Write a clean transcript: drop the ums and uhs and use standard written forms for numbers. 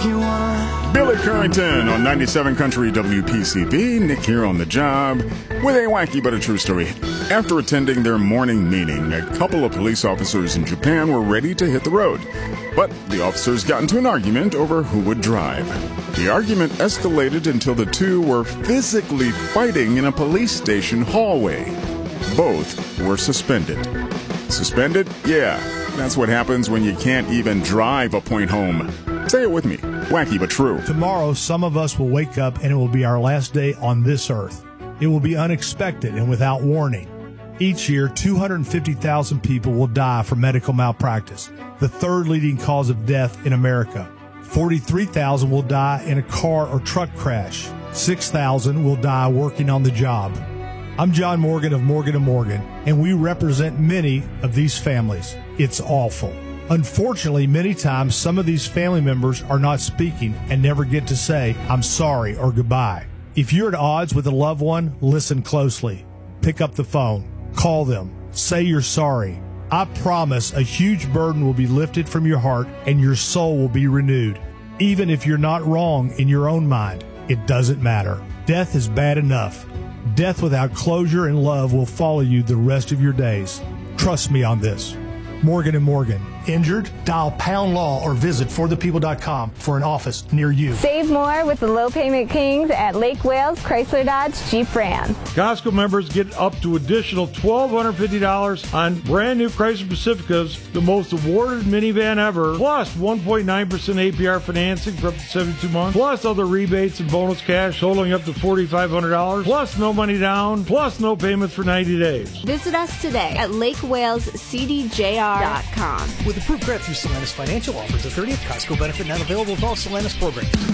you want. Billy Currington on 97 Country WPCV. Nick here on the job with a wacky but a true story. After attending their morning meeting, a couple of police officers in Japan were ready to hit the road. But the officers got into an argument over who would drive. The argument escalated until the two were physically fighting in a police station hallway. Both were suspended. Suspended? Yeah, that's what happens when you can't even drive a point home. Say it with me. Wacky but true. Tomorrow, some of us will wake up and it will be our last day on this earth. It will be unexpected and without warning. Each year, 250,000 people will die from medical malpractice, the third leading cause of death in America. 43,000 will die in a car or truck crash. 6,000 will die working on the job. I'm John Morgan of Morgan & Morgan, and we represent many of these families. It's awful. Unfortunately, many times some of these family members are not speaking and never get to say, I'm sorry or goodbye. If you're at odds with a loved one, listen closely. Pick up the phone. Call them. Say you're sorry. I promise a huge burden will be lifted from your heart and your soul will be renewed. Even if you're not wrong in your own mind, it doesn't matter. Death is bad enough. Death without closure and love will follow you the rest of your days. Trust me on this. Morgan & Morgan. Injured? Dial #law or visit forthepeople.com for an office near you. Save more with the low payment kings at Lake Wales Chrysler Dodge Jeep Ram. Costco members get up to additional $1,250 on brand new Chrysler Pacificas, the most awarded minivan ever, plus 1.9% APR financing for up to 72 months, plus other rebates and bonus cash totaling up to $4,500, plus no money down, plus no payments for 90 days. Visit us today at LakewalesCDJR.com. With approved credit through Solanus Financial offers, a 30th Costco benefit not available with all Solanus programs.